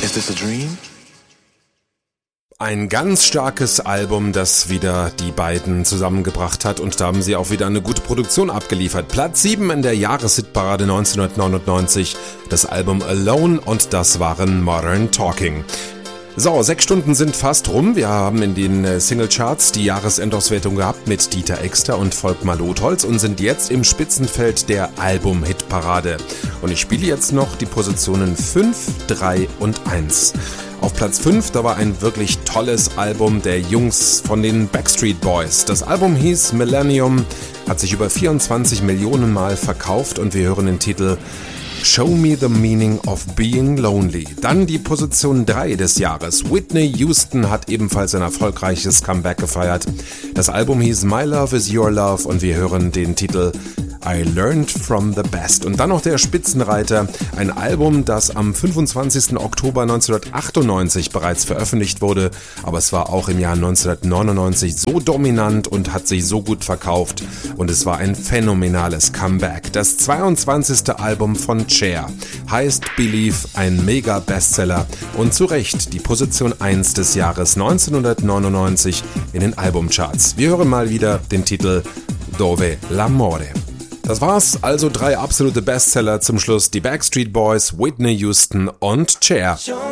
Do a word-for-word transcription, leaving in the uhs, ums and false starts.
Is this a dream? Ein ganz starkes Album, das wieder die beiden zusammengebracht hat, und da haben sie auch wieder eine gute Produktion abgeliefert. Platz sieben in der Jahreshitparade neunzehnhundertneunundneunzig, das Album Alone, und das waren Modern Talking. So, sechs Stunden sind fast rum. Wir haben in den Singlecharts die Jahresendauswertung gehabt mit Dieter Exter und Volkmar Lotholz und sind jetzt im Spitzenfeld der Album-Hitparade. Und ich spiele jetzt noch die Positionen fünf, drei und eins. Auf Platz fünf, da war ein wirklich tolles Album der Jungs von den Backstreet Boys. Das Album hieß Millennium, hat sich über vierundzwanzig Millionen Mal verkauft, und wir hören den Titel Show Me the Meaning of Being Lonely. Dann die Position drei des Jahres. Whitney Houston hat ebenfalls ein erfolgreiches Comeback gefeiert. Das Album hieß My Love is Your Love, und wir hören den Titel I Learned from the Best. Und dann noch der Spitzenreiter, ein Album, das am fünfundzwanzigsten Oktober neunzehnhundertachtundneunzig bereits veröffentlicht wurde, aber es war auch im Jahr neunzehnhundertneunundneunzig so dominant und hat sich so gut verkauft, und es war ein phänomenales Comeback. Das zweiundzwanzigste Album von Cher heißt Believe, ein Mega-Bestseller und zu Recht die Position eins des Jahres neunzehnhundertneunundneunzig in den Albumcharts. Wir hören mal wieder den Titel Dove l'amore. Das war's, also drei absolute Bestseller zum Schluss: die Backstreet Boys, Whitney Houston und Cher.